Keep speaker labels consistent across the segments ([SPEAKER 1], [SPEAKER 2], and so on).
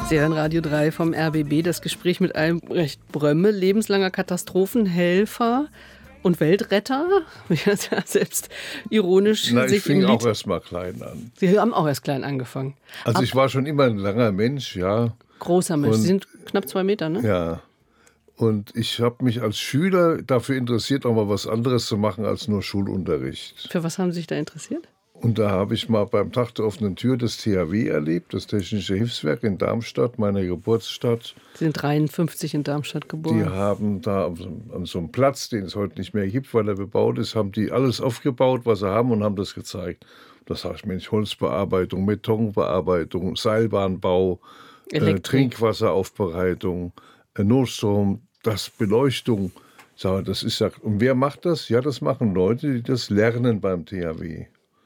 [SPEAKER 1] Sie hören Radio 3 vom RBB, das Gespräch mit Albrecht Brömme, lebenslanger Katastrophenhelfer und Weltretter, wie er ja selbst ironisch
[SPEAKER 2] Na,
[SPEAKER 1] sich
[SPEAKER 2] ich fing
[SPEAKER 1] im Lied...
[SPEAKER 2] auch erst mal klein an.
[SPEAKER 1] Sie haben auch erst klein angefangen.
[SPEAKER 2] Also ich war schon immer ein langer Mensch, ja.
[SPEAKER 1] Großer Mensch,
[SPEAKER 2] Und,
[SPEAKER 1] Sie sind knapp 2 Meter, ne?
[SPEAKER 2] Ja. Und ich habe mich als Schüler dafür interessiert, auch mal was anderes zu machen als nur Schulunterricht.
[SPEAKER 1] Für was haben Sie sich da interessiert?
[SPEAKER 2] Und da habe ich mal beim Tag der offenen Tür das THW erlebt, das Technische Hilfswerk in Darmstadt, meiner Geburtsstadt.
[SPEAKER 1] Sie sind 53 in Darmstadt geboren.
[SPEAKER 2] Die haben da an so einem Platz, den es heute nicht mehr gibt, weil er bebaut ist, haben die alles aufgebaut, was sie haben, und haben das gezeigt. Da sage ich, Mensch, Holzbearbeitung, Betonbearbeitung, Seilbahnbau, Trinkwasseraufbereitung, Notstrom, Beleuchtung. Ich sage, das ist ja, und wer macht das? Ja, das machen Leute, die das lernen beim THW.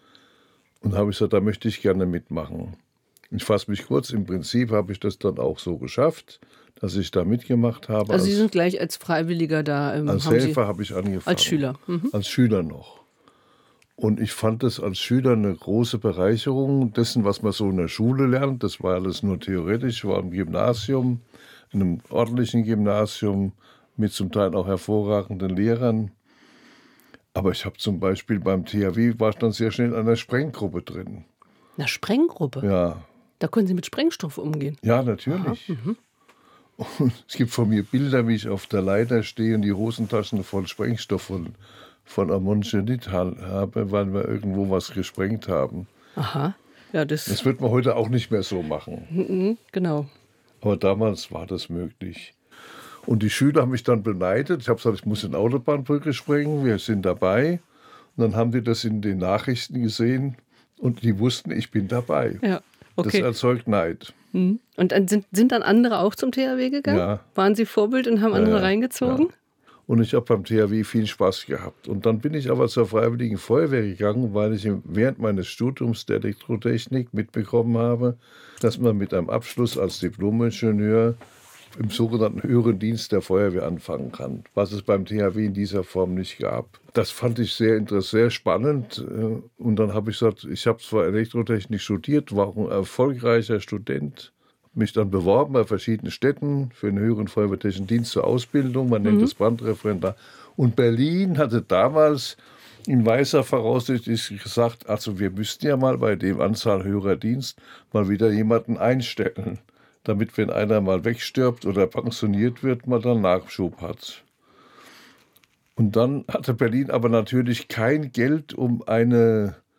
[SPEAKER 2] Und da habe ich gesagt, da möchte ich gerne mitmachen. Ich fasse mich kurz, im Prinzip habe ich das dann auch so geschafft, dass ich da mitgemacht habe.
[SPEAKER 1] Also Sie sind gleich als Freiwilliger da.
[SPEAKER 2] Als Helfer habe ich angefangen.
[SPEAKER 1] Als Schüler? Mhm.
[SPEAKER 2] Als Schüler noch. Und ich fand das als Schüler eine große Bereicherung dessen, was man so in der Schule lernt. Das war alles nur theoretisch. Ich war im Gymnasium, in einem ordentlichen Gymnasium mit zum Teil auch hervorragenden Lehrern. Aber ich habe zum Beispiel beim THW, war ich dann sehr schnell in einer Sprenggruppe drin.
[SPEAKER 1] Eine Sprenggruppe?
[SPEAKER 2] Ja.
[SPEAKER 1] Da können Sie mit Sprengstoff umgehen?
[SPEAKER 2] Ja, natürlich. Und es gibt von mir Bilder, wie ich auf der Leiter stehe und die Hosentaschen voll Sprengstoff von Ammoniumnitrat habe, weil wir irgendwo was gesprengt haben.
[SPEAKER 1] Aha. Ja,
[SPEAKER 2] das wird man heute auch nicht mehr so machen.
[SPEAKER 1] Genau.
[SPEAKER 2] Aber damals war das möglich. Und die Schüler haben mich dann beneidet. Ich habe gesagt, ich muss eine Autobahnbrücke sprengen, wir sind dabei. Und dann haben die das in den Nachrichten gesehen und die wussten, ich bin dabei.
[SPEAKER 1] Ja, okay.
[SPEAKER 2] Das erzeugt Neid.
[SPEAKER 1] Und dann sind dann andere auch zum THW gegangen?
[SPEAKER 2] Ja.
[SPEAKER 1] Waren Sie Vorbild und haben andere reingezogen?
[SPEAKER 2] Ja. Und ich habe beim THW viel Spaß gehabt. Und dann bin ich aber zur Freiwilligen Feuerwehr gegangen, weil ich während meines Studiums der Elektrotechnik mitbekommen habe, dass man mit einem Abschluss als Diplom-Ingenieur im sogenannten höheren Dienst der Feuerwehr anfangen kann, was es beim THW in dieser Form nicht gab. Das fand ich sehr interessant, sehr spannend. Und dann habe ich gesagt, ich habe zwar Elektrotechnik studiert, war auch ein erfolgreicher Student, mich dann beworben bei verschiedenen Städten für einen höheren Feuerwehrtechnischen Dienst zur Ausbildung. Man nennt das Brandreferendar. Und Berlin hatte damals in weiser Voraussicht gesagt, also wir müssten ja mal bei dem Anzahl höherer Dienst mal wieder jemanden einstellen, damit, wenn einer mal wegstirbt oder pensioniert wird, man dann Nachschub hat. Und dann hatte Berlin aber natürlich kein Geld, um eine